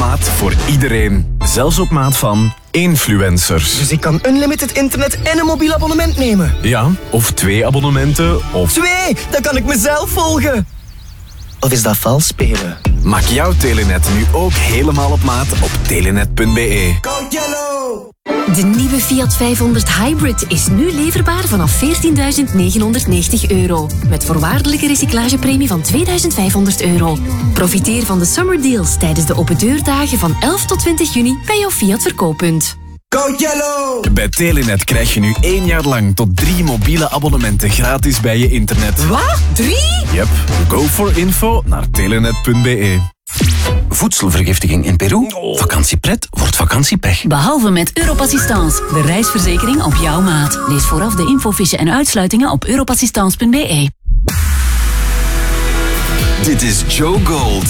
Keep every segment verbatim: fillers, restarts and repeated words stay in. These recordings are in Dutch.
maat voor iedereen. Zelfs op maat van influencers. Dus ik kan unlimited internet en een mobiel abonnement nemen? Ja, of twee abonnementen, of... Twee! Dan kan ik mezelf volgen. Of is dat vals spelen? Maak jouw Telenet nu ook helemaal op maat op telenet punt be. Go Yellow! De nieuwe Fiat vijfhonderd Hybrid is nu leverbaar vanaf veertienduizend negenhonderdnegentig euro. Met voorwaardelijke recyclagepremie van tweeduizend vijfhonderd euro. Profiteer van de summer deals tijdens de open deurdagen van elf tot twintig juni bij jouw Fiat verkooppunt. Go Yellow! Bij Telenet krijg je nu één jaar lang tot drie mobiele abonnementen gratis bij je internet. Wat? Drie? Yep. Go for info naar telenet punt be. Voedselvergiftiging in Peru? Vakantiepret wordt vakantiepech. Behalve met Europassistance, de reisverzekering op jouw maat. Lees vooraf de infofiche en uitsluitingen op europassistance punt be. Dit is Joe Gold.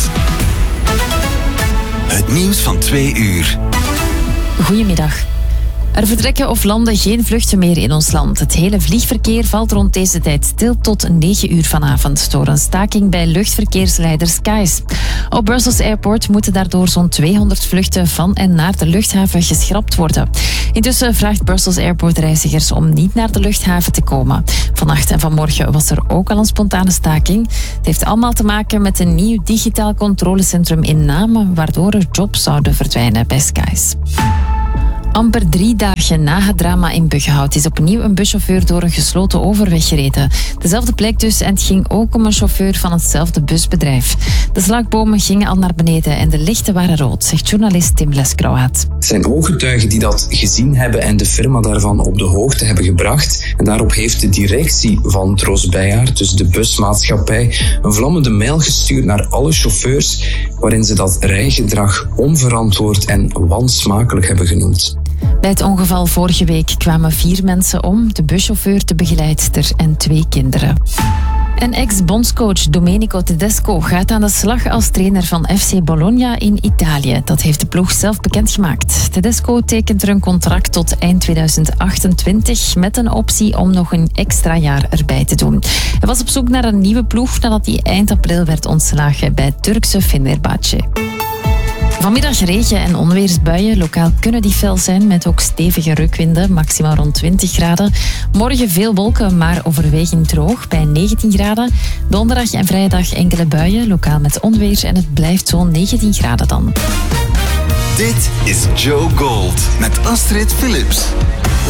Het nieuws van twee uur. Goedemiddag. Er vertrekken of landen geen vluchten meer in ons land. Het hele vliegverkeer valt rond deze tijd stil tot negen uur vanavond door een staking bij luchtverkeersleider Skies. Op Brussels Airport moeten daardoor zo'n tweehonderd vluchten van en naar de luchthaven geschrapt worden. Intussen vraagt Brussels Airport reizigers om niet naar de luchthaven te komen. Vannacht en vanmorgen was er ook al een spontane staking. Het heeft allemaal te maken met een nieuw digitaal controlecentrum in Namen, waardoor er jobs zouden verdwijnen bij Skies. Amper drie dagen na het drama in Buggenhout is opnieuw een buschauffeur door een gesloten overweg gereden. Dezelfde plek dus, en het ging ook om een chauffeur van hetzelfde busbedrijf. De slagbomen gingen al naar beneden en de lichten waren rood, zegt journalist Tim Leskrauwaat. Het zijn ooggetuigen die dat gezien hebben en de firma daarvan op de hoogte hebben gebracht. En daarop heeft de directie van Troost Bijaard, dus de busmaatschappij, een vlammende mail gestuurd naar alle chauffeurs waarin ze dat rijgedrag onverantwoord en wansmakelijk hebben genoemd. Bij het ongeval vorige week kwamen vier mensen om, de buschauffeur, de begeleidster en twee kinderen. En ex-bondscoach Domenico Tedesco gaat aan de slag als trainer van F C Bologna in Italië. Dat heeft de ploeg zelf bekendgemaakt. Tedesco tekent er een contract tot eind tweeduizend achtentwintig met een optie om nog een extra jaar erbij te doen. Hij was op zoek naar een nieuwe ploeg nadat hij eind april werd ontslagen bij Turkse Fenerbahce. Vanmiddag regen- en onweersbuien. Lokaal kunnen die fel zijn met ook stevige rukwinden, maximaal rond twintig graden. Morgen veel wolken, maar overwegend droog bij negentien graden. Donderdag en vrijdag enkele buien, lokaal met onweer, en het blijft zo'n negentien graden dan. Dit is Joe Gold met Astrid Philips.